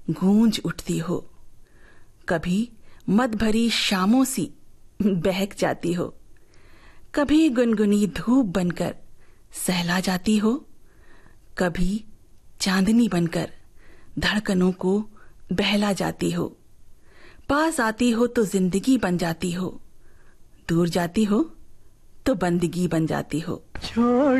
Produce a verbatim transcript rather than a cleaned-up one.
गूंज उठती हो, कभी मद भरी शामों सी बहक जाती हो, कभी गुनगुनी धूप बनकर सहला जाती हो, कभी चांदनी बनकर धड़कनों को बहला जाती हो। पास आती हो तो जिंदगी बन जाती हो, दूर जाती हो तो बंदगी बन जाती हो।